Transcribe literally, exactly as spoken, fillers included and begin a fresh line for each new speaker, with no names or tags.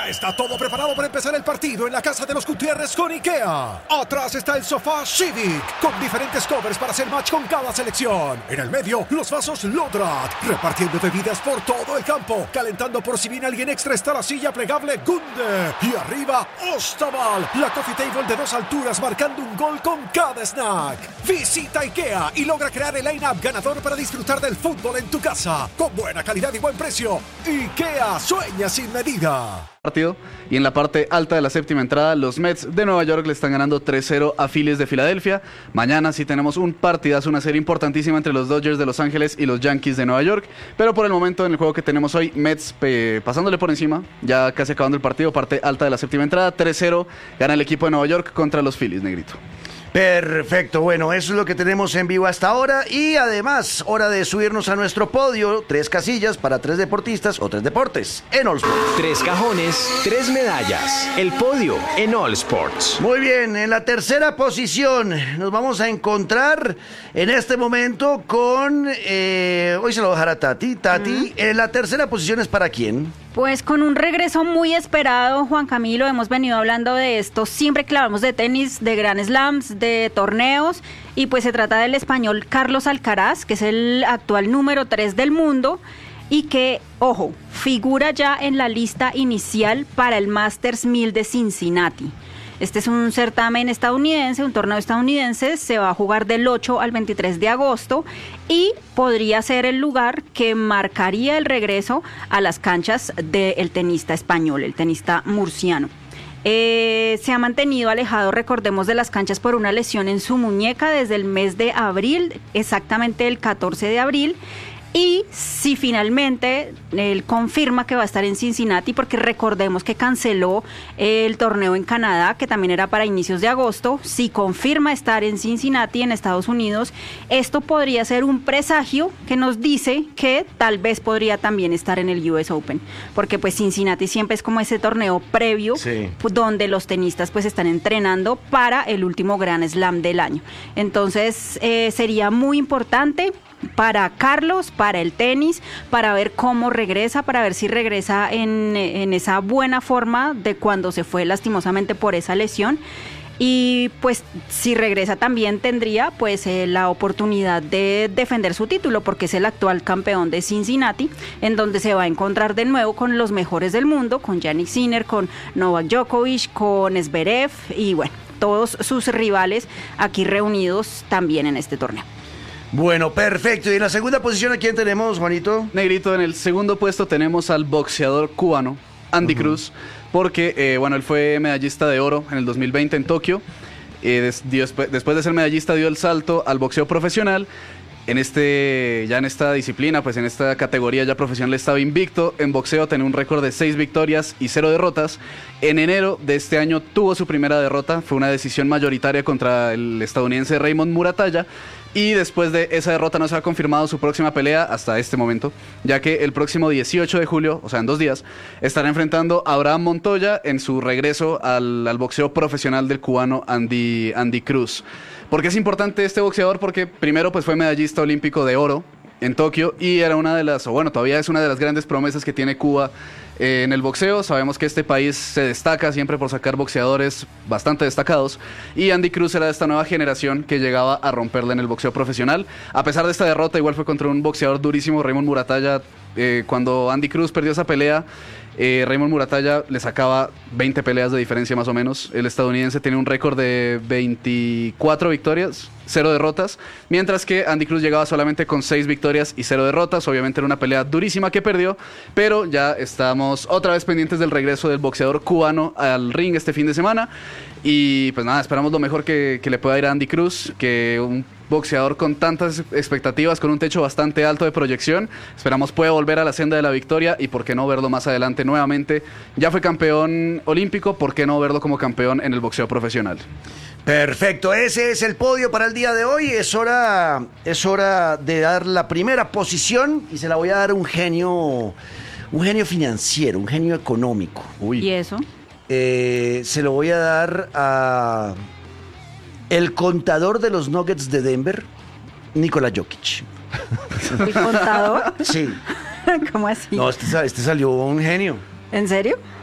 Ya está todo preparado para empezar el partido en la casa de los Gutiérrez con IKEA. Atrás está el sofá Civic, con diferentes covers para hacer match con cada selección. En el medio, los vasos Lodrat, repartiendo bebidas por todo el campo. Calentando por si viene alguien extra está la silla plegable Gunde. Y arriba, Ostaval, la coffee table de dos alturas marcando un gol con cada snack. Visita IKEA y logra crear el line-up ganador para disfrutar del fútbol en tu casa. Con buena calidad y buen precio. IKEA, sueña sin medida.
Partido. Y en la parte alta de la séptima entrada, los Mets de Nueva York le están ganando tres cero a Phillies de Filadelfia. Mañana sí tenemos un partidazo, una serie importantísima entre los Dodgers de Los Ángeles y los Yankees de Nueva York. Pero por el momento, en el juego que tenemos hoy, Mets eh, pasándole por encima, ya casi acabando el partido, parte alta de la séptima entrada, tres cero, gana el equipo de Nueva York contra los Phillies, Negrito.
Perfecto, bueno, eso es lo que tenemos en vivo hasta ahora y además, hora de subirnos a nuestro podio, tres casillas para tres deportistas o tres deportes en All Sports.
Tres cajones, tres medallas, el podio en All Sports.
Muy bien, en la tercera posición nos vamos a encontrar en este momento con, eh, hoy se lo voy a dejar a Tati, Tati, uh-huh. En la tercera posición es para quién.
Pues con un regreso muy esperado, Juan Camilo, hemos venido hablando de esto, siempre que hablamos de tenis, de Grand Slams, de torneos, y pues se trata del español Carlos Alcaraz, que es el actual número tres del mundo, y que, ojo, figura ya en la lista inicial para el Masters mil de Cincinnati. Este es un certamen estadounidense, un torneo estadounidense, se va a jugar del ocho al veintitrés de agosto y podría ser el lugar que marcaría el regreso a las canchas del tenista español, el tenista murciano. Eh, se ha mantenido alejado, recordemos, de las canchas por una lesión en su muñeca desde el mes de abril, exactamente el catorce de abril. Y si finalmente él confirma que va a estar en Cincinnati, porque recordemos que canceló el torneo en Canadá, que también era para inicios de agosto, si confirma estar en Cincinnati, en Estados Unidos, esto podría ser un presagio que nos dice que tal vez podría también estar en el U S Open, porque pues Cincinnati siempre es como ese torneo previo, sí, donde los tenistas pues están entrenando para el último Grand Slam del año. Entonces eh, sería muy importante para Carlos, para el tenis, para ver cómo regresa, para ver si regresa en, en esa buena forma de cuando se fue lastimosamente por esa lesión. Y pues si regresa también tendría pues eh, la oportunidad de defender su título, porque es el actual campeón de Cincinnati, en donde se va a encontrar de nuevo con los mejores del mundo, con Jannik Sinner, con Novak Djokovic, con Zverev y bueno, todos sus rivales aquí reunidos también en este torneo.
Bueno, perfecto. ¿Y en la segunda posición a quién tenemos, Juanito?
Negrito, en el segundo puesto tenemos al boxeador cubano, Andy uh-huh. Cruz, porque, eh, bueno, él fue medallista de oro en el dos mil veinte en Tokio. Eh, des, dio, después de ser medallista dio el salto al boxeo profesional. En este, ya en esta disciplina, pues en esta categoría ya profesional estaba invicto. En boxeo tenía un récord de seis victorias y cero derrotas. En enero de este año tuvo su primera derrota, fue una decisión mayoritaria contra el estadounidense Raymond Muratalla. Y después de esa derrota no se ha confirmado su próxima pelea hasta este momento, ya que el próximo dieciocho de julio, o sea en dos días, estará enfrentando a Abraham Montoya en su regreso al, al boxeo profesional del cubano Andy, Andy Cruz. ¿Por qué es importante este boxeador? Porque primero pues fue medallista olímpico de oro en Tokio y era una de las, o bueno, todavía es una de las grandes promesas que tiene Cuba eh, en el boxeo. Sabemos que este país se destaca siempre por sacar boxeadores bastante destacados y Andy Cruz era de esta nueva generación que llegaba a romperle en el boxeo profesional. A pesar de esta derrota, igual fue contra un boxeador durísimo, Raymond Muratalla. Eh, cuando Andy Cruz perdió esa pelea, eh, Raymond Muratalla le sacaba veinte peleas de diferencia más o menos. El estadounidense tiene un récord de veinticuatro victorias, cero derrotas, mientras que Andy Cruz llegaba solamente con seis victorias y cero derrotas. Obviamente era una pelea durísima que perdió, pero ya estamos otra vez pendientes del regreso del boxeador cubano al ring este fin de semana. Y pues nada, esperamos lo mejor que, que le pueda ir a Andy Cruz, que un boxeador con tantas expectativas, con un techo bastante alto de proyección, esperamos pueda volver a la senda de la victoria y por qué no verlo más adelante nuevamente. Ya fue campeón olímpico, ¿por qué no verlo como campeón en el boxeo profesional?
Perfecto, ese es el podio para el día de hoy. Es hora, es hora de dar la primera posición y se la voy a dar a un genio, un genio financiero, un genio económico.
Uy. ¿Y eso?
Eh, se lo voy a dar a el contador de los Nuggets de Denver, Nikola Jokic.
¿El contador?
Sí.
¿Cómo así?
No, este, este salió un genio.
¿En serio?